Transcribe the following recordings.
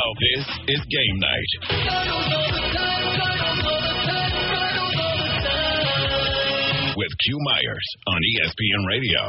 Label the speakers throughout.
Speaker 1: This is Game Night. With Q Myers on ESPN Radio.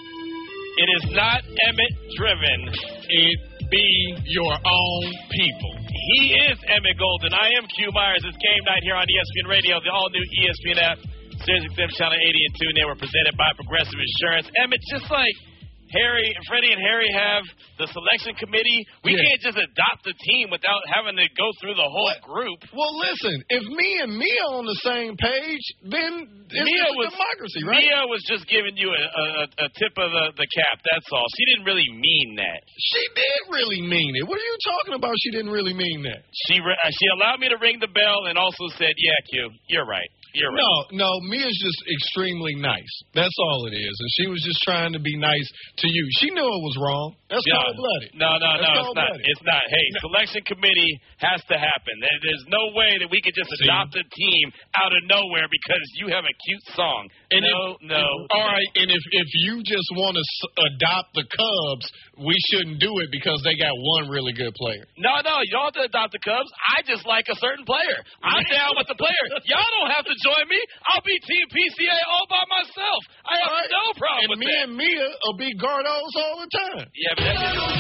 Speaker 2: It is not Emmett driven.
Speaker 3: It be your own people.
Speaker 2: He is Emmett Golden. I am Q Myers. It's Game Night here on ESPN Radio, the all-new ESPN app. SiriusXM Channel 80 and TuneIn were presented by Progressive Insurance. Emmett, just like Freddie and Harry have the selection committee, we can't just adopt the team without having to go through the whole group.
Speaker 3: Well, listen, if me and Mia are on the same page, then it's democracy, right?
Speaker 2: Mia was just giving you a tip of the cap, that's all. She didn't really mean that.
Speaker 3: She did really mean it. What are you talking about? She didn't really mean that.
Speaker 2: She allowed me to ring the bell and also said, yeah, Q, you're right. You're right.
Speaker 3: No, Mia's just extremely nice. That's all it is. And she was just trying to be nice to you. She knew it was wrong. That's cold-blooded.
Speaker 2: No, it's not. It's not. Hey, selection committee has to happen. There's no way that we could just adopt a team out of nowhere because you have a cute song.
Speaker 3: And
Speaker 2: no.
Speaker 3: All right, and if you just want to adopt the Cubs, we shouldn't do it because they got one really good player.
Speaker 2: No, you don't have to adopt the Cubs. I just like a certain player. I'm down with the player. Y'all don't have to join me. I'll be Team PCA all by myself. I have no problem with that.
Speaker 3: And me and Mia will be Gardos all the time.
Speaker 2: Yeah, but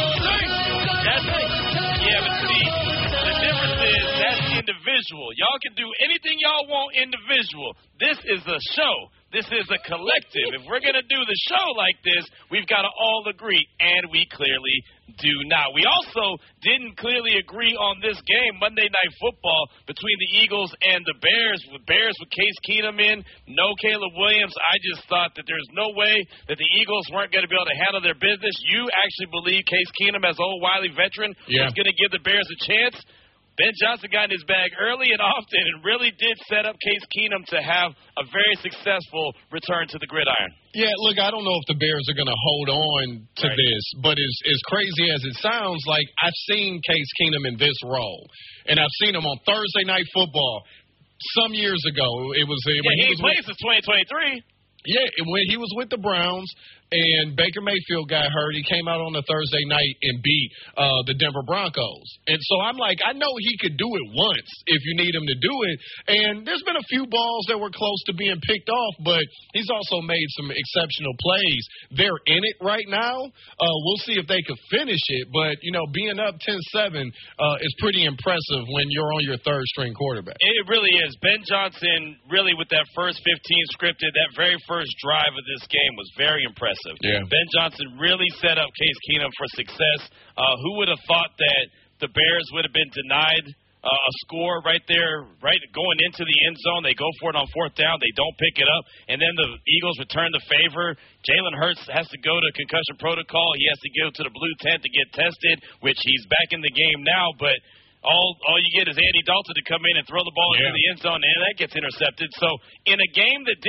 Speaker 2: that's it. Yeah, but see, the difference is that's individual. Y'all can do anything y'all want individual. This is a show. This is a collective. If we're going to do the show like this, we've got to all agree, and we clearly do not. We also didn't clearly agree on this game, Monday Night Football, between the Eagles and the Bears. With Case Keenum in, no Caleb Williams. I just thought that there's no way that the Eagles weren't going to be able to handle their business. You actually believe Case Keenum, as an old Wiley veteran, was going to give the Bears a chance? Ben Johnson got in his bag early and often and really did set up Case Keenum to have a very successful return to the gridiron.
Speaker 3: Yeah, look, I don't know if the Bears are going to hold on to this, but as crazy as it sounds, like I've seen Case Keenum in this role, and I've seen him on Thursday Night Football some years ago. He
Speaker 2: played since 2023.
Speaker 3: Yeah, when he was with the Browns and Baker Mayfield got hurt, he came out on a Thursday night and beat the Denver Broncos. And so I'm like, I know he could do it once if you need him to do it. And there's been a few balls that were close to being picked off, but he's also made some exceptional plays. They're in it right now. We'll see if they could finish it. But, being up 10-7 is pretty impressive when you're on your third-string quarterback.
Speaker 2: It really is. Ben Johnson, really with that first 15 scripted, that very first drive of this game was very impressive.
Speaker 3: Yeah.
Speaker 2: Ben Johnson really set up Case Keenum for success. Who would have thought that the Bears would have been denied a score right there, right going into the end zone? They go for it on fourth down. They don't pick it up. And then the Eagles return the favor. Jalen Hurts has to go to concussion protocol. He has to go to the blue tent to get tested, which he's back in the game now. But all you get is Andy Dalton to come in and throw the ball into the end zone, and that gets intercepted. So in a game that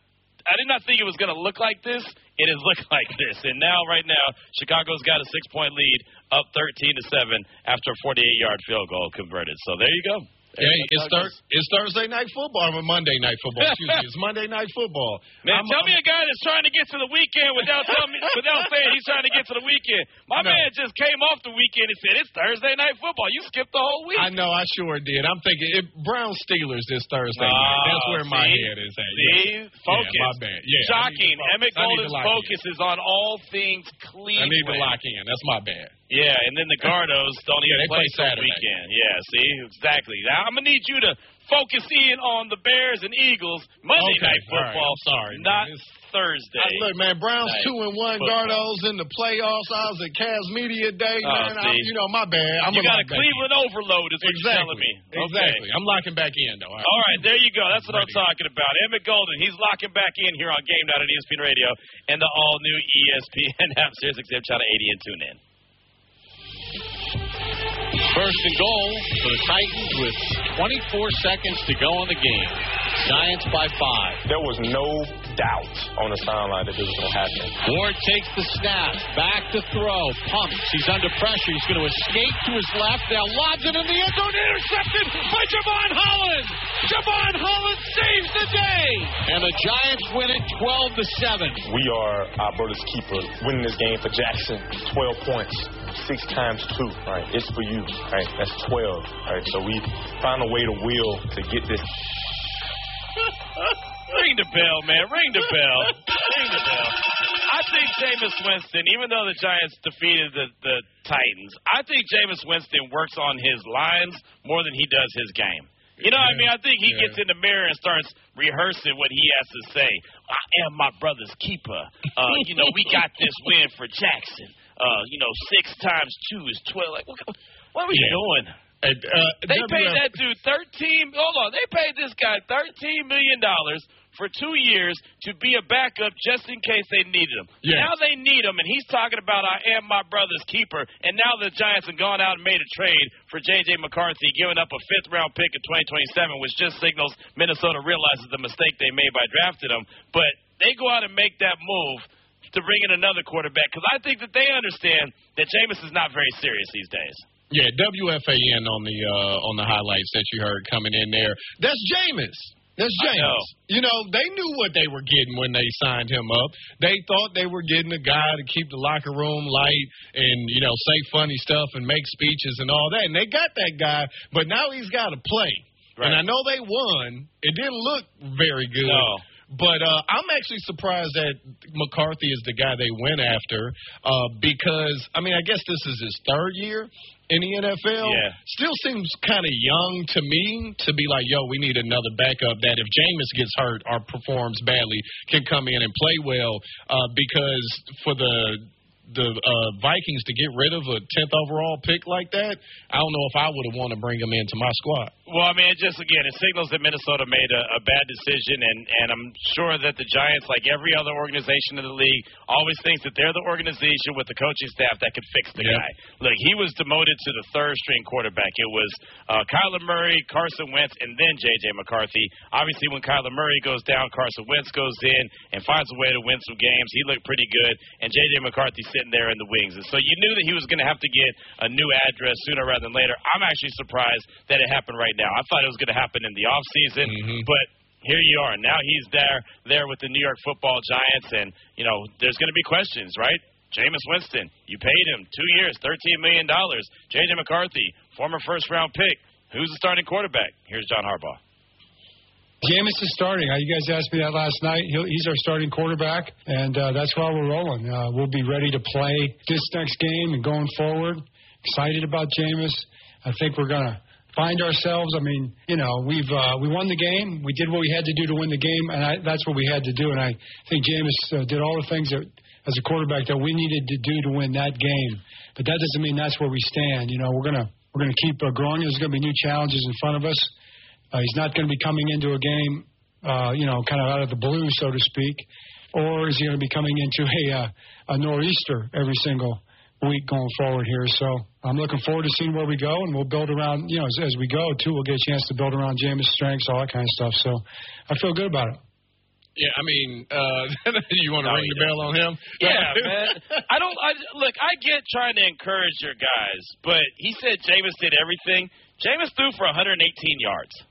Speaker 2: I did not think it was going to look like this. It has looked like this. And right now, Chicago's got a 6-point lead, up 13-7 after a 48-yard field goal converted. So there you go.
Speaker 3: Hey, it's Thursday Night Football, or Monday Night Football. Excuse me. It's Monday Night Football.
Speaker 2: Man, tell me a guy that's trying to get to the weekend without saying he's trying to get to the weekend. My man just came off the weekend and said, it's Thursday Night Football. You skipped the whole week.
Speaker 3: I know, I sure did. I'm thinking, Browns-Steelers this Thursday night. That's where my head is at.
Speaker 2: See? Focus.
Speaker 3: Yeah, my bad. Yeah,
Speaker 2: shocking. Emmett Golden's focus is on all things Cleveland.
Speaker 3: I need to lock in. That's my bad.
Speaker 2: Yeah, and then the Gardos don't even play
Speaker 3: Saturday
Speaker 2: weekend. Yeah, see? Exactly. Now, I'm going to need you to focus in on the Bears and Eagles Monday Night Football.
Speaker 3: Right. I'm sorry.
Speaker 2: Not Thursday.
Speaker 3: Look, man, Browns 2-1, Gardos in the playoffs. I was at Cavs Media Day, man. My bad.
Speaker 2: You got a Cleveland overload is what you're telling me.
Speaker 3: Exactly. I'm locking back in, though.
Speaker 2: All right, there you go. That's what I'm talking about. Emmett Golden, he's locking back in here on Game Night on ESPN Radio and the all-new ESPN app, SiriusXM Channel 80 and tune in.
Speaker 4: First and goal for the Titans with 24 seconds to go in the game. Giants by 5.
Speaker 5: There was no doubt on the sideline that this was going to happen.
Speaker 4: Ward takes the snap. Back to throw. Pumps. He's under pressure. He's going to escape to his left. Now lobs it in the end zone. Intercepted by Javon Holland. Javon Holland saves the day. And the Giants win it 12-7.
Speaker 5: We are our brother's keeper. Winning this game for Jackson, 12 points. 6 times 2, right? It's for you, right? That's 12, right? So we found a way to will to get this.
Speaker 2: Ring the bell, man. Ring the bell. Ring the bell. I think Jameis Winston, even though the Giants defeated the Titans, I think Jameis Winston works on his lines more than he does his game. You know what I mean? I think he gets in the mirror and starts rehearsing what he has to say. I am my brother's keeper. We got this win for Jackson. 6 times 2 is 12. Like, what are we doing? They paid that dude They paid this guy $13 million for 2 years to be a backup just in case they needed him.
Speaker 3: Yes.
Speaker 2: Now they need him, and he's talking about I am my brother's keeper. And now the Giants have gone out and made a trade for J.J. McCarthy, giving up a 5th-round pick in 2027, which just signals Minnesota realizes the mistake they made by drafting him. But they go out and make that move to bring in another quarterback because I think that they understand that Jameis is not very serious these days.
Speaker 3: Yeah, WFAN on the highlights that you heard coming in there. That's Jameis. That's Jameis. They knew what they were getting when they signed him up. They thought they were getting a guy to keep the locker room light and, say funny stuff and make speeches and all that. And they got that guy, but now he's got to play. Right. And I know they won. It didn't look very good. No. But I'm actually surprised that McCarthy is the guy they went after because, I guess this is his 3rd year in the NFL.
Speaker 2: Yeah.
Speaker 3: Still seems kind of young to me to be like, we need another backup that if Jameis gets hurt or performs badly can come in and play well because for the Vikings to get rid of a 10th overall pick like that, I don't know if I would have wanted to bring him into my squad.
Speaker 2: Well, it signals that Minnesota made a bad decision, and I'm sure that the Giants, like every other organization in the league, always thinks that they're the organization with the coaching staff that could fix the guy. Look, he was demoted to the 3rd-string quarterback. It was Kyler Murray, Carson Wentz, and then J.J. McCarthy. Obviously, when Kyler Murray goes down, Carson Wentz goes in and finds a way to win some games. He looked pretty good, and J.J. McCarthy sitting there in the wings. And so you knew that he was going to have to get a new address sooner rather than later. I'm actually surprised that it happened right now. I thought it was going to happen in the offseason, but here you are. Now he's there with the New York Football Giants, and, there's going to be questions, right? Jameis Winston, you paid him 2 years, $13 million. J.J. McCarthy, former 1st-round pick. Who's the starting quarterback? Here's John Harbaugh.
Speaker 6: Jameis is starting. You guys asked me that last night. He's our starting quarterback, and that's why we're rolling. We'll be ready to play this next game and going forward. Excited about Jameis. I think we're going to find ourselves. We won the game. We did what we had to do to win the game, and that's what we had to do. And I think Jameis did all the things that, as a quarterback, that we needed to do to win that game. But that doesn't mean that's where we stand. We're gonna keep growing. There's going to be new challenges in front of us. He's not going to be coming into a game, kind of out of the blue, so to speak, or is he going to be coming into a nor'easter every single week going forward here? So I'm looking forward to seeing where we go, and we'll build around, as we go, too, we'll get a chance to build around Jameis' strengths, all that kind of stuff. So I feel good about it.
Speaker 3: Yeah, you want to ring the bell on him?
Speaker 2: Yeah, man. I get trying to encourage your guys, but he said Jameis did everything. Jameis threw for 118 yards.